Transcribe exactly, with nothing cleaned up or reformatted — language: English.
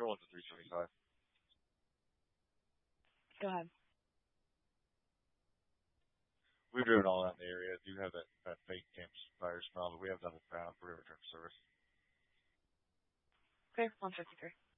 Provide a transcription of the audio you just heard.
Your one's a three seventy-five. Go ahead. We've driven all around the area. Do have that, that fake campfire smell, but we have nothing found for return service. Okay, one fifty-three.